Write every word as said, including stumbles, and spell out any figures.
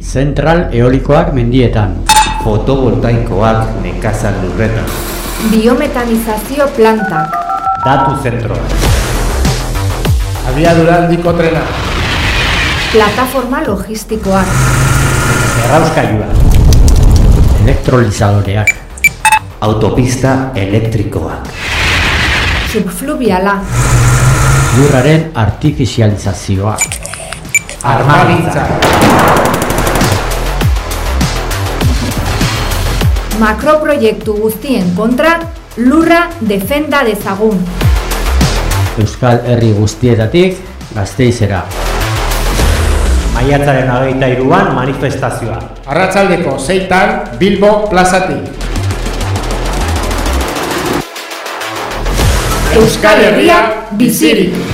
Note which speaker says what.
Speaker 1: Zentral eolikoak mendietan.
Speaker 2: Fotovoltaikoak nekazal lurretan.
Speaker 3: Biometanizazio plantak.
Speaker 2: Datu zentroak.
Speaker 4: Abiadura handiko trena.
Speaker 3: Plataforma logistikoak.
Speaker 1: Errauskailuak. Elektrolizadoreak.
Speaker 2: Autopista elektrikoak.
Speaker 3: Subfluviala.
Speaker 1: Lurraren artifizializazioa.
Speaker 4: Armagintza.
Speaker 3: Makroproiektu guztien kontra, lurra defenda dezagun.
Speaker 1: Euskal Herri guztietatik Gasteizera.
Speaker 2: Maiatzaren hogeita hiruan manifestazioa.
Speaker 4: Arratsaldeko seitan Bilbo plazatik.
Speaker 3: Euskal Herria bizirik.